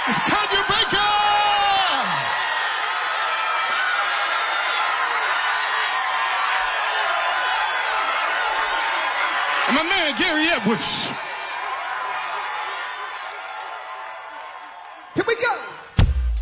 It's Tanya Baker! And my man, Gary Edwards.